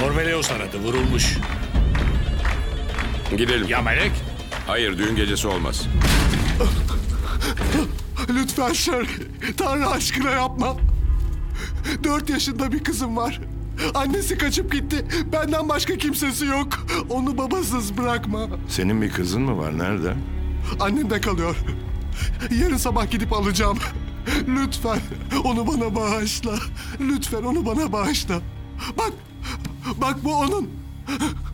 Orveleos aradı, vurulmuş. Gidelim. Ya Melek? Hayır, düğün gecesi olmaz. Lütfen Sherry, Tanrı aşkına yapma. 4 yaşında bir kızım var. Annesi kaçıp gitti. Benden başka kimsesi yok. Onu babasız bırakma. Senin bir kızın mı var? Nerede? Annemde kalıyor. Yarın sabah gidip alacağım. Lütfen onu bana bağışla. Lütfen onu bana bağışla. Bak bu onun.